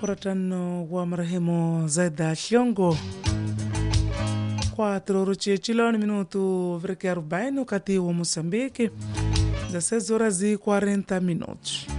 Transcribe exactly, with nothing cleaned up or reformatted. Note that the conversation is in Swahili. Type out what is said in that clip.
Kuratano wa marehemu Zaida Shiongo quatro horas chiloni minuto vreke arobaini wakati wa Moçambique dezesseis horas e quarenta minutos.